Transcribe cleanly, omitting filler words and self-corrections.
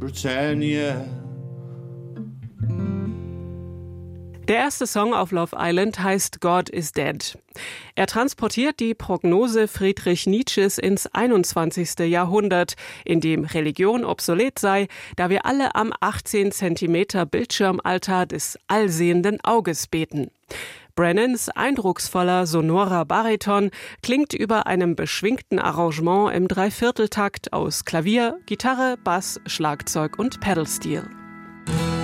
Britannia. Der erste Song auf Love Island heißt God is Dead. Er transportiert die Prognose Friedrich Nietzsches ins 21. Jahrhundert, in dem Religion obsolet sei, da wir alle am 18 Zentimeter Bildschirmaltar des allsehenden Auges beten. Brennans eindrucksvoller, sonorer Bariton klingt über einem beschwingten Arrangement im Dreivierteltakt aus Klavier, Gitarre, Bass, Schlagzeug und Pedalsteel.